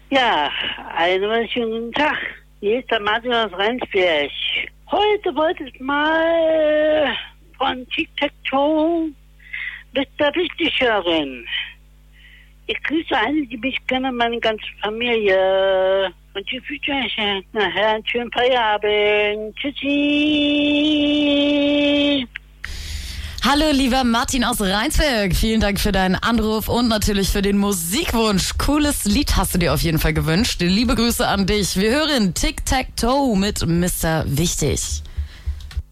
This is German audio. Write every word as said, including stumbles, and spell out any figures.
Ja, einen wunderschönen Tag. Hier ist der Martin aus Rheinsberg. Heute wollte ich mal von Tic-Tac-Toe bis der Richtig hören. Ich grüße alle, die mich kennen, meine ganze Familie. Und ich wünsche euch nachher einen schönen Feierabend. Tschüssi. Hallo, lieber Martin aus Rheinsberg. Vielen Dank für deinen Anruf und natürlich für den Musikwunsch. Cooles Lied hast du dir auf jeden Fall gewünscht. Liebe Grüße an dich. Wir hören Tic-Tac-Toe mit Mister Wichtig.